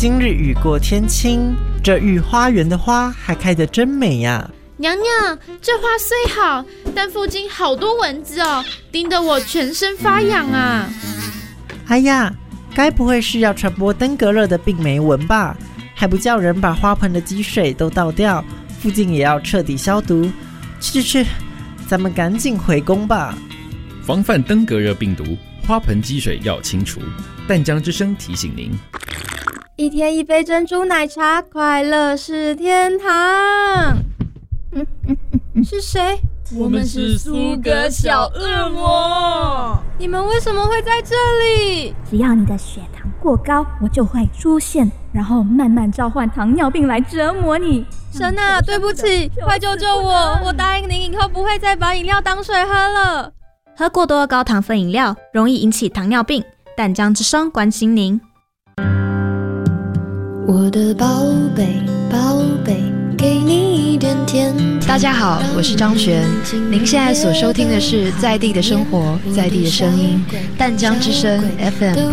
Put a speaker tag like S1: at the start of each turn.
S1: 今日雨过天晴，这御花园的花还开得真美呀。
S2: 娘娘，这花虽好，但附近好多蚊子哦，叮得我全身发痒啊。
S1: 哎呀，该不会是要传播登革热的病媒蚊吧？还不叫人把花盆的积水都倒掉，附近也要彻底消毒。去，咱们赶紧回宫吧。
S3: 防范登革热病毒，花盆积水要清除。淡江之声提醒您：
S4: 一天一杯珍珠奶茶，快乐是天堂。是谁？
S5: 我们是苏格小恶魔。
S4: 你们为什么会在这里？
S6: 只要你的血糖过高，我就会出现，然后慢慢召唤糖尿病来折磨你。
S4: 神啊，对不起，快救救我！我答应您以后不会再把饮料当水喝了。
S7: 喝过多的高糖分饮料容易引起糖尿病。淡江之声关心您。
S8: 我的宝贝宝贝，给你一点甜。
S9: 大家好，我是张璇，您现在所收听的是在地的生活，在地的声音，淡江之声 FM